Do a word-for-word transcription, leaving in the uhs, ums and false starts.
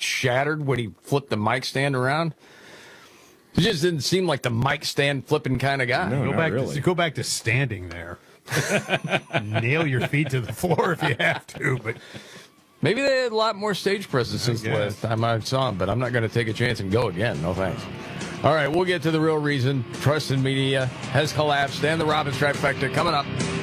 shattered when he flipped the mic stand around. He just didn't seem like the mic stand flipping kind of guy. No, go not back really. to go back to standing there. Nail your feet to the floor if you have to, but Maybe they had a lot more stage presence since the guess. last time I saw him, but I'm not going to take a chance and go again. No thanks. All right, we'll get to the real reason Preston Media has collapsed and the Robbins trifecta coming up.